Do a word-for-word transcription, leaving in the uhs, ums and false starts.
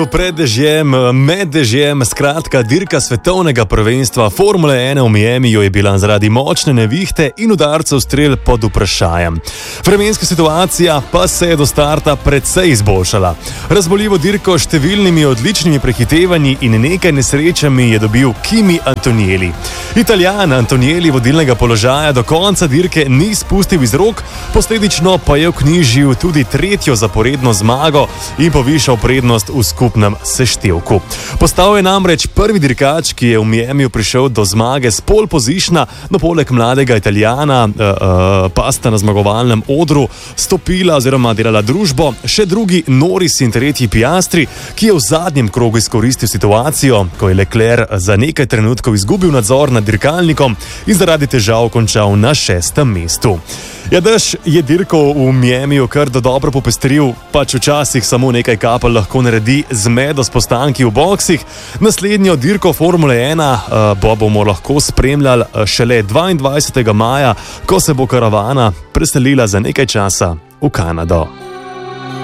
Pred dežjem, med dežjem, skratka dirka svetovnega prvenstva Formule ena v Miamiju je bila zaradi močne nevihte in udarcev strel pod vprašajem. Vremenska situacija pa se je do starta precej izboljšala. Razboljivo dirko s številnimi odličnimi prehitevanji in nekaj nesrečami je dobil Kimi Antonelli. Italijan Antonelli vodilnega položaja do konca dirke ni spustil iz rok, posledično pa je vknjižil tudi tretjo zaporedno zmago in povišal prednost v skupnosti seštevku. Postal je namreč prvi dirkač, ki je v Miamiju prišel do zmage s pole positiona, no poleg mladega Italijana uh, uh, pa sta na zmagovalnem odru stopila oziroma delala družbo še drugi Norris in tretji Piastri, ki je v zadnjem krogu izkoristil situacijo, ko je Leclerc za nekaj trenutkov izgubil nadzor nad dirkalnikom in zaradi težav končal na šestem mestu. Ja, dež je dirko v Miamiju kar do dobro popestril, pač včasih samo nekaj kapelj lahko naredi zmedo s postanki v boksih. Naslednjo dirko Formule ena uh, bo bomo lahko spremljali šele dvaindvajsetega maja, ko se bo karavana preselila za nekaj časa v Kanado.